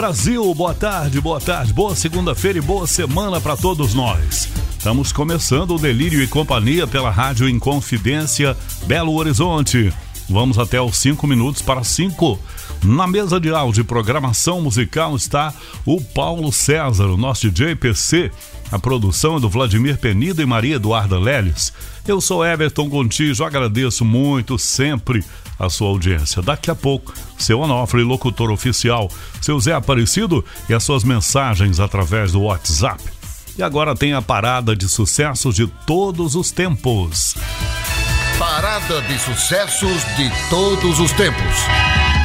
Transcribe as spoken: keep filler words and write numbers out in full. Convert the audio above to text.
Brasil, boa tarde, boa tarde, boa segunda-feira e boa semana para todos nós. Estamos começando o Delírio e Companhia pela Rádio Inconfidência, Belo Horizonte. Vamos até os cinco minutos para cinco. Na mesa de áudio e programação musical está o Paulo César, o nosso D J P C. A produção é do Vladimir Penido e Maria Eduarda Leles. Eu sou Everton Gontijo, agradeço muito sempre a sua audiência. Daqui a pouco, seu Onofre, locutor oficial, seu Zé Aparecido e as suas mensagens através do WhatsApp. E agora tem a parada de sucessos de todos os tempos. Parada de sucessos de todos os tempos.